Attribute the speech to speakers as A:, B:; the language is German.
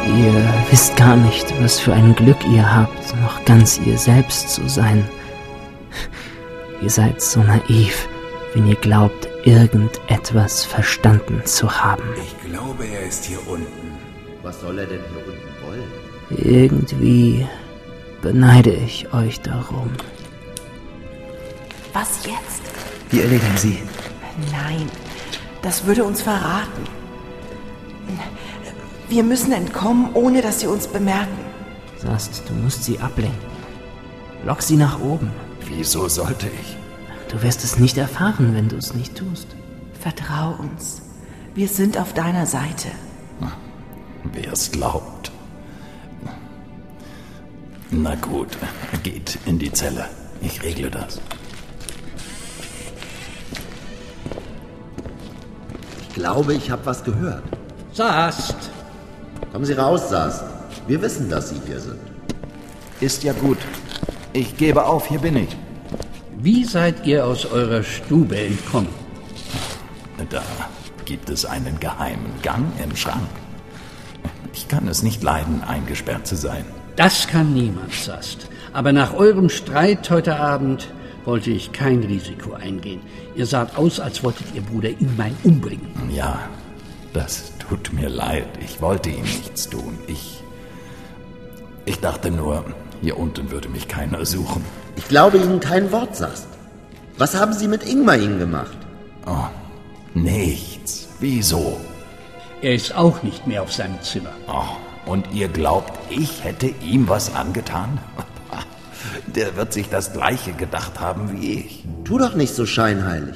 A: Ihr wisst gar nicht, was für ein Glück ihr habt, noch ganz ihr selbst zu sein. Ihr seid so naiv, wenn ihr glaubt, irgendetwas verstanden zu haben.
B: Ich glaube, er ist hier unten.
C: Was soll er denn hier unten wollen?
A: Irgendwie beneide ich euch darum.
D: Was jetzt?
E: Wir erledigen sie.
D: Nein, das würde uns verraten. Wir müssen entkommen, ohne dass sie uns bemerken.
A: Sast, du musst sie ablenken. Lock sie nach oben.
B: Wieso sollte ich?
A: Du wirst es nicht erfahren, wenn du es nicht tust.
D: Vertrau uns. Wir sind auf deiner Seite.
B: Wer es glaubt. Na gut, geht in die Zelle. Ich regle das.
C: Ich glaube, ich habe was gehört.
E: Sast!
C: Kommen Sie raus, Sast. Wir wissen, dass Sie hier sind.
B: Ist ja gut. Ich gebe auf, hier bin ich.
E: Wie seid ihr aus eurer Stube entkommen?
B: Da gibt es einen geheimen Gang im Schrank. Ich kann es nicht leiden, eingesperrt zu sein.
E: Das kann niemand, Sast. Aber nach eurem Streit heute Abend wollte ich kein Risiko eingehen. Ihr saht aus, als wolltet ihr Bruder Ingmar umbringen.
B: Ja, das tut mir leid. Ich wollte ihm nichts tun. Ich dachte nur, hier unten würde mich keiner suchen.
C: Ich glaube Ihnen kein Wort, Sast. Was haben Sie mit Ingmar gemacht?
B: Oh, nichts. Wieso?
E: Er ist auch nicht mehr auf seinem Zimmer.
B: Oh, und ihr glaubt, ich hätte ihm was angetan? Der wird sich das Gleiche gedacht haben wie ich.
C: Tu doch nicht so scheinheilig.